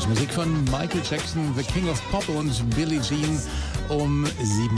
ist Musik von Michael Jackson, The King of Pop und Billie Jean um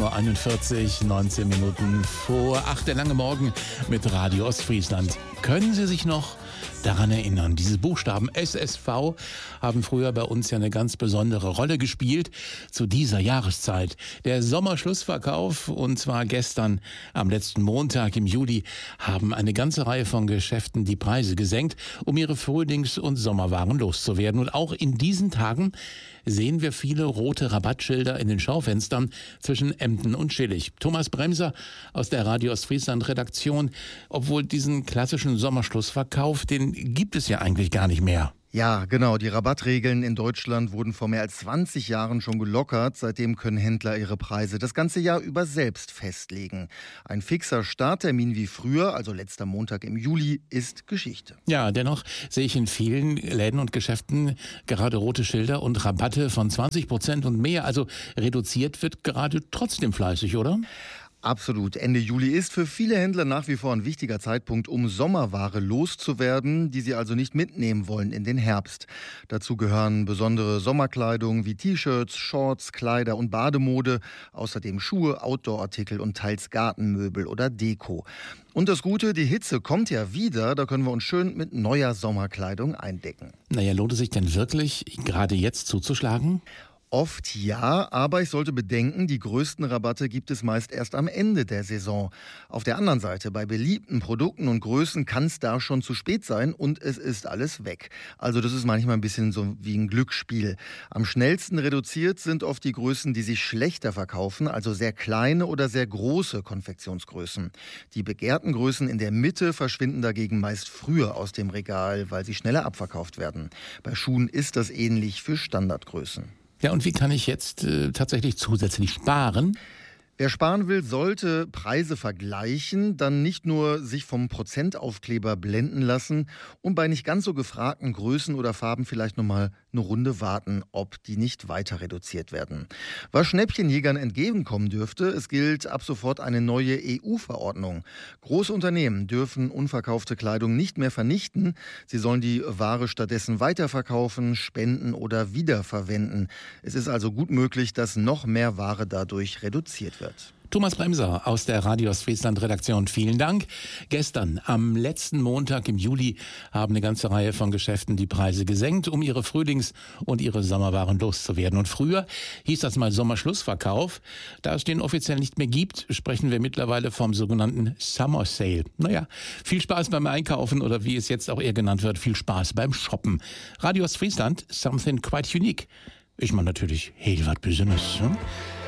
7.41 Uhr, 19 Minuten vor 8 der lange Morgen mit Radio Ostfriesland. Können Sie sich noch daran erinnern? Diese Buchstaben SSV haben früher bei uns ja eine ganz besondere Rolle gespielt zu dieser Jahreszeit. Der Sommerschlussverkauf, und zwar gestern am letzten Montag im Juli, haben eine ganze Reihe von Geschäften die Preise gesenkt, um ihre Frühlings- und Sommerwaren loszuwerden. Und auch in diesen Tagen sehen wir viele rote Rabattschilder in den Schaufenstern zwischen Emden und Schillig. Thomas Bremser aus der Radio Ostfriesland Redaktion. Obwohl diesen klassischen Sommerschlussverkauf, den gibt es ja eigentlich gar nicht mehr. Ja, genau. Die Rabattregeln in Deutschland wurden vor mehr als 20 Jahren schon gelockert. Seitdem können Händler ihre Preise das ganze Jahr über selbst festlegen. Ein fixer Starttermin wie früher, also letzter Montag im Juli, ist Geschichte. Ja, dennoch sehe ich in vielen Läden und Geschäften gerade rote Schilder und Rabatte von 20% und mehr. Also reduziert wird gerade trotzdem fleißig, oder? Absolut. Ende Juli ist für viele Händler nach wie vor ein wichtiger Zeitpunkt, um Sommerware loszuwerden, die sie also nicht mitnehmen wollen in den Herbst. Dazu gehören besondere Sommerkleidung wie T-Shirts, Shorts, Kleider und Bademode, außerdem Schuhe, Outdoor-Artikel und teils Gartenmöbel oder Deko. Und das Gute, die Hitze kommt ja wieder, da können wir uns schön mit neuer Sommerkleidung eindecken. Naja, lohnt es sich denn wirklich, gerade jetzt zuzuschlagen? Oft ja, aber ich sollte bedenken, die größten Rabatte gibt es meist erst am Ende der Saison. Auf der anderen Seite, bei beliebten Produkten und Größen kann es da schon zu spät sein und es ist alles weg. Also das ist manchmal ein bisschen so wie ein Glücksspiel. Am schnellsten reduziert sind oft die Größen, die sich schlechter verkaufen, also sehr kleine oder sehr große Konfektionsgrößen. Die begehrten Größen in der Mitte verschwinden dagegen meist früher aus dem Regal, weil sie schneller abverkauft werden. Bei Schuhen ist das ähnlich für Standardgrößen. Ja, und wie kann ich jetzt tatsächlich zusätzlich sparen? Wer sparen will, sollte Preise vergleichen, dann nicht nur sich vom Prozentaufkleber blenden lassen und bei nicht ganz so gefragten Größen oder Farben vielleicht nochmal eine Runde warten, ob die nicht weiter reduziert werden. Was Schnäppchenjägern entgegenkommen dürfte, es gilt ab sofort eine neue EU-Verordnung. Große Unternehmen dürfen unverkaufte Kleidung nicht mehr vernichten. Sie sollen die Ware stattdessen weiterverkaufen, spenden oder wiederverwenden. Es ist also gut möglich, dass noch mehr Ware dadurch reduziert wird. Thomas Bremser aus der Radio Ostfriesland Redaktion, vielen Dank. Gestern, am letzten Montag im Juli, haben eine ganze Reihe von Geschäften die Preise gesenkt, um ihre Frühlings- und ihre Sommerwaren loszuwerden. Und früher hieß das mal Sommerschlussverkauf. Da es den offiziell nicht mehr gibt, sprechen wir mittlerweile vom sogenannten Summer Sale. Naja, viel Spaß beim Einkaufen oder wie es jetzt auch eher genannt wird, viel Spaß beim Shoppen. Radio Ostfriesland, something quite unique. Ich meine natürlich heel wat Besonderes. Ne?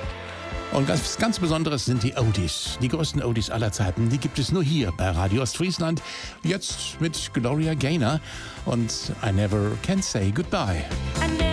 Und ganz Besonderes sind die Oldies. Die größten Oldies aller Zeiten, die gibt es nur hier bei Radio Ostfriesland. Jetzt mit Gloria Gaynor und I Never Can Say Goodbye.